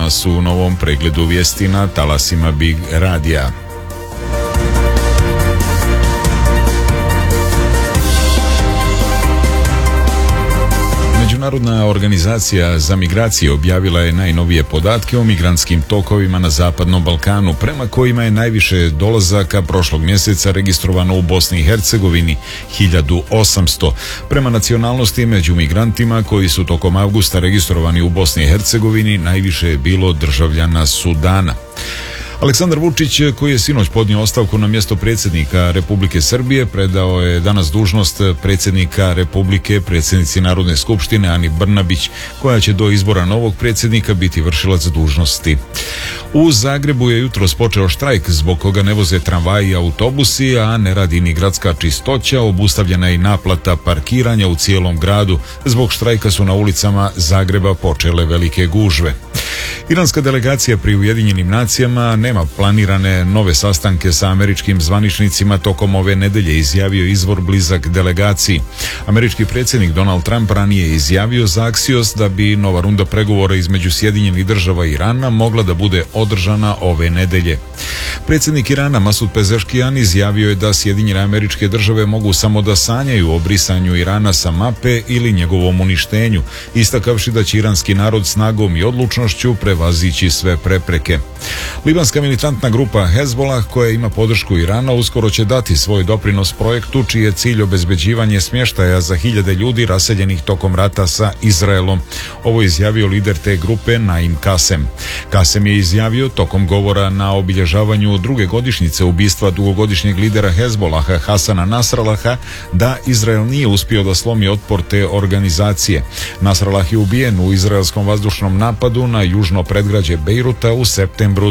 nas u novom pregledu vijesti na talasima Big Radija. Međunarodna organizacija za migracije objavila je najnovije podatke o migrantskim tokovima na Zapadnom Balkanu, prema kojima je najviše dolazaka prošlog mjeseca registrovano u Bosni i Hercegovini, 1800. Prema nacionalnosti među migrantima koji su tokom avgusta registrovani u Bosni i Hercegovini, najviše je bilo državljana Sudana. Aleksandar Vučić, koji je sinoć podnio ostavku na mjesto predsjednika Republike Srbije, predao je danas dužnost predsjednika Republike predsjednici Narodne skupštine Ani Brnabić, koja će do izbora novog predsjednika biti vršilac dužnosti. U Zagrebu je jutros počeo štrajk zbog koga ne voze tramvaji i autobusi, a ne radi ni gradska čistoća. Obustavljena je i naplata parkiranja u cijelom gradu. Zbog štrajka su na ulicama Zagreba počele velike gužve. Iranska delegacija pri Ujedinjenim nacijama nema planirane nove sastanke sa američkim zvaničnicima tokom ove nedelje, izjavio izvor blizak delegaciji. Američki predsjednik Donald Trump ranije je izjavio za Axios da bi nova runda pregovora između Sjedinjenih država i Irana mogla da bude održana ove nedelje. Predsjednik Irana Masud Pezeškijan izjavio je da Sjedinjene Američke Države mogu samo da sanjaju o brisanju Irana sa mape ili njegovom uništenju, istakavši da će iranski narod snagom i odlučnošću prevazići sve prepreke. Libanska militantna grupa Hezbollah, koja ima podršku Irana, uskoro će dati svoj doprinos projektu čiji je cilj obezbeđivanje smještaja za hiljade ljudi raseljenih tokom rata sa Izraelom. Ovo je izjavio lider te grupe Naim Kasem. Kasem je izjavio tokom govora na obilježavanju druge godišnjice ubistva dugogodišnjeg lidera Hezbollaha Hasana Nasralaha da Izrael nije uspio da slomi otpor te organizacije. Nasralah je ubijen u izraelskom vazdušnom napadu na južno predgrađe Bejruta u septembru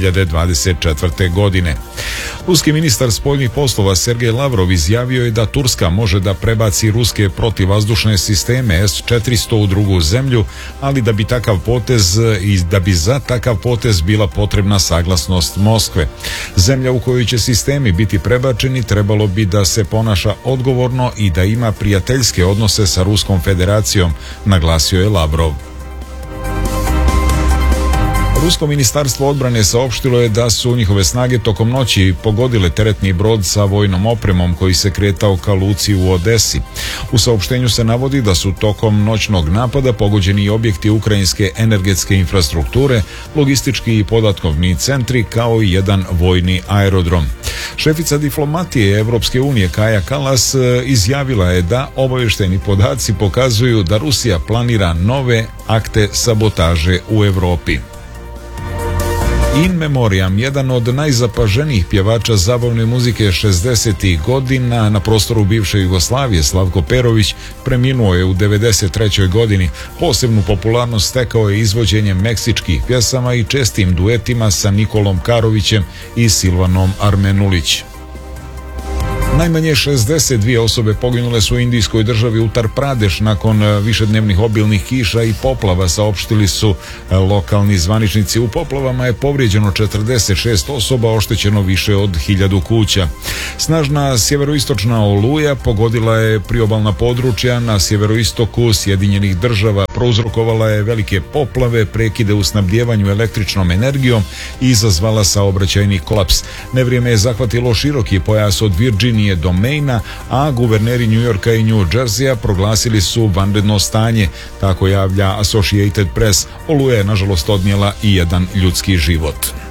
2024. godine. Ruski ministar spoljnih poslova Sergej Lavrov izjavio je da Turska može da prebaci ruske protivvazdušne sisteme S-400 u drugu zemlju, ali da bi za takav potez bila potrebna saglasnost Moskve. Zemlja u kojoj će sistemi biti prebačeni trebalo bi da se ponaša odgovorno i da ima prijateljske odnose sa Ruskom federacijom, naglasio je Lavrov. Rusko ministarstvo odbrane saopštilo je da su njihove snage tokom noći pogodile teretni brod sa vojnom opremom koji se kretao ka luci u Odesi. U saopštenju se navodi da su tokom noćnog napada pogođeni i objekti ukrajinske energetske infrastrukture, logistički i podatkovni centri kao i jedan vojni aerodrom. Šefica diplomatije Evropske unije Kaja Kallas izjavila je da obavještajni podaci pokazuju da Rusija planira nove akte sabotaže u Evropi. In Memoriam, jedan od najzapaženijih pjevača zabavne muzike 60. godina na prostoru bivše Jugoslavije, Slavko Perović, preminuo je u 93. godini. Posebnu popularnost stekao je izvođenjem meksičkih pjesama i čestim duetima sa Nikolom Karovićem i Silvanom Armenulić. Najmanje 62 osobe poginule su u indijskoj državi Uttar Pradeš nakon višednevnih obilnih kiša i poplava, saopštili su lokalni zvaničnici. U poplavama je povrijeđeno 46 osoba, oštećeno više od 1000 kuća. Snažna sjeveroistočna oluja pogodila je priobalna područja na sjeveroistoku Sjedinjenih država, prouzrokovala je velike poplave, prekide u snabdjevanju električnom energijom i izazvala saobraćajni kolaps. Nevrijeme je zahvatilo široki pojas od Virginije do Maina, a guverneri New Yorka i New Jerseya proglasili su vanredno stanje, tako javlja Associated Press. Oluja je nažalost odnijela i jedan ljudski život.